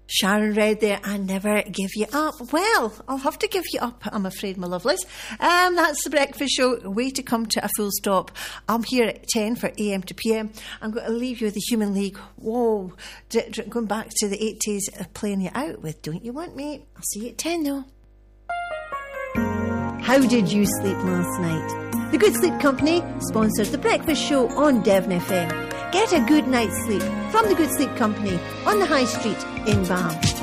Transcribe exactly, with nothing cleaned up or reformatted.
Sharon Red there, I never give you up. Well, I'll have to give you up, I'm afraid, my lovelies. Um, that's the breakfast show, way to come to a full stop. I'm here at ten for A M to P M. I'm going to leave you with the Human League. Whoa, d- d- going back to the eighties, uh, playing you out with Don't You Want Me. I'll see you at ten though. How did you sleep last night? The Good Sleep Company sponsors the breakfast show on Devon F M. Get a good night's sleep from the Good Sleep Company on the High Street in Bath.